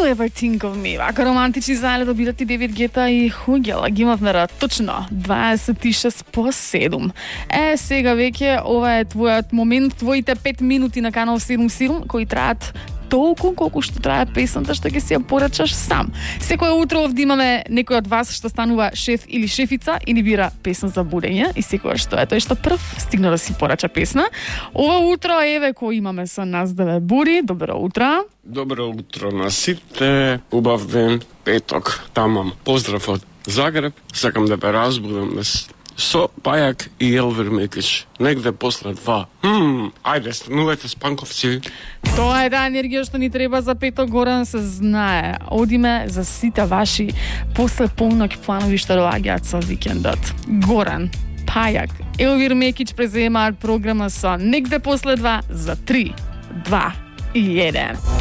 Ever Think of Me. Вака романтични заедно добирати Девид Гета и Хугел. Ги имавме точно 26 по 7. Сега веќе ова е твојот момент, твоите 5 минути на канал 77 кои траат толку колку што трае песната што ќе си ја порачаш сам. Секое утро овде имаме некој од вас што станува шеф или шефица и ни бира песна за будење и секој што е тој што прв стигна да си порача песна. Ова утро еве кој имаме со нас да ве буди. Добро утро. Добро утро на сите. Убав ден, петок, тамам. Поздрав од Загреб. Сакам да ве разбудам со Пајак и Елвир Мекич. Негде после 2. Ајде, станувате спанковци. Тоа е енергија што ни треба за петок, Горан се знае. Одиме за сите ваши после полноќ планови што доаѓаат со викендот. Горан, Пајак, Елвир Мекич преземаат програма со Негде после 2 за 3, 2 и 1.